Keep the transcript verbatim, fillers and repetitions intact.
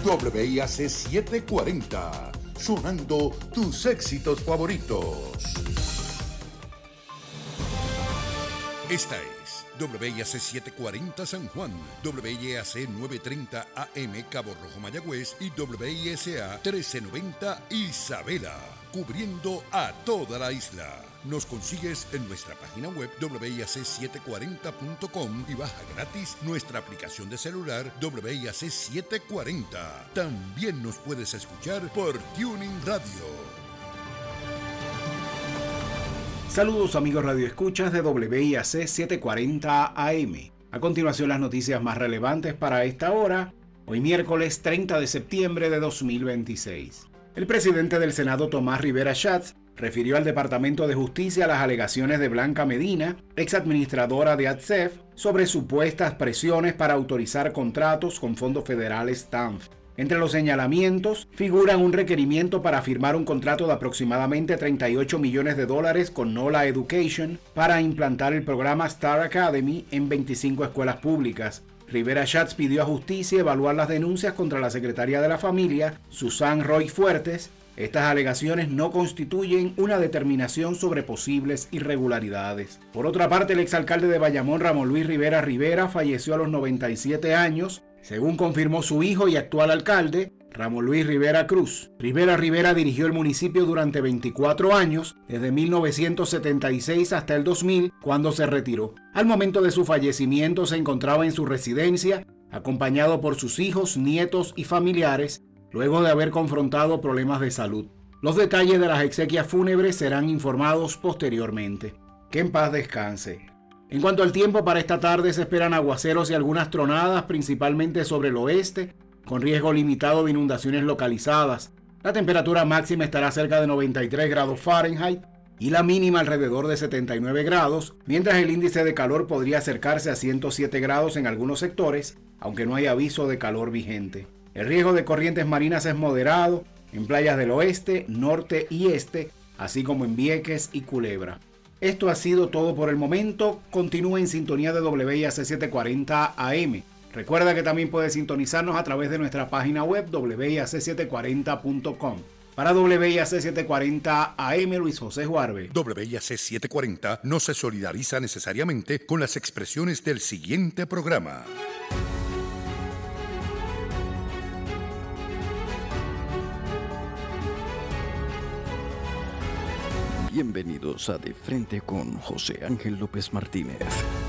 W I A C setecientos cuarenta, sonando tus éxitos favoritos. Esta es W I A C setecientos cuarenta San Juan, W I A C novecientos treinta A M Cabo Rojo Mayagüez y W I S A trece noventa Isabela, cubriendo a toda la isla. Nos consigues en nuestra página web W I A C setecientos cuarenta punto com y baja gratis nuestra aplicación de celular W I A C setecientos cuarenta. También nos puedes escuchar por Tuning Radio. Saludos amigos radioescuchas de W I A C setecientos cuarenta A M. A continuación las noticias más relevantes para esta hora, hoy miércoles treinta de septiembre de dos mil veintiséis. El presidente del Senado, Tomás Rivera Schatz, refirió al Departamento de Justicia las alegaciones de Blanca Medina, exadministradora de A T S E F, sobre supuestas presiones para autorizar contratos con fondos federales T A N F. Entre los señalamientos figuran un requerimiento para firmar un contrato de aproximadamente treinta y ocho millones de dólares con NOLA Education para implantar el programa Star Academy en veinticinco escuelas públicas. Rivera Schatz pidió a Justicia evaluar las denuncias contra la secretaria de la Familia, Susan Roy Fuertes. Estas alegaciones no constituyen una determinación sobre posibles irregularidades. Por otra parte, el exalcalde de Bayamón, Ramón Luis Rivera Rivera, falleció a los noventa y siete años, según confirmó su hijo y actual alcalde, Ramón Luis Rivera Cruz. Rivera Rivera dirigió el municipio durante veinticuatro años, desde mil novecientos setenta y seis hasta el dos mil, cuando se retiró. Al momento de su fallecimiento se encontraba en su residencia, acompañado por sus hijos, nietos y familiares, luego de haber confrontado problemas de salud. Los detalles de las exequias fúnebres serán informados posteriormente. Que en paz descanse. En cuanto al tiempo, para esta tarde se esperan aguaceros y algunas tronadas, principalmente sobre el oeste, con riesgo limitado de inundaciones localizadas. La temperatura máxima estará cerca de noventa y tres grados Fahrenheit y la mínima alrededor de setenta y nueve grados, mientras el índice de calor podría acercarse a ciento siete grados en algunos sectores, aunque no hay aviso de calor vigente. El riesgo de corrientes marinas es moderado en playas del oeste, norte y este, así como en Vieques y Culebra. Esto ha sido todo por el momento. Continúa en sintonía de W I A C setecientos cuarenta A M. Recuerda que también puedes sintonizarnos a través de nuestra página web W I A C setecientos cuarenta punto com. Para W I A C setecientos cuarenta A M, Luis José Juarbe. W I A C setecientos cuarenta no se solidariza necesariamente con las expresiones del siguiente programa. Bienvenidos a De Frente con José Ángel López Martínez.